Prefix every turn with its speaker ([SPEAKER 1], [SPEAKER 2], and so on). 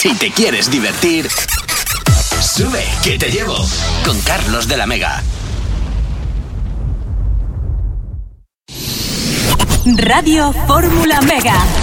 [SPEAKER 1] Si te quieres divertir, sube que te llevo con Carlos de la Mega.
[SPEAKER 2] Radio Fórmula Mega.